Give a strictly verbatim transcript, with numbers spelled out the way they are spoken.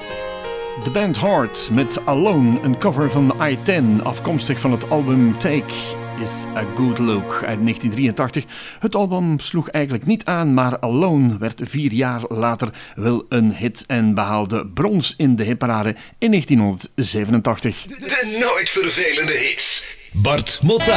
De band Heart met Alone, een cover van I tien, afkomstig van het album Take is a Good Look uit negentien drieëntachtig. Het album sloeg eigenlijk niet aan, maar Alone werd vier jaar later wel een hit en behaalde brons in de hitparade in negentienhonderdzevenentachtig. De nooit vervelende hits. Bart Motta.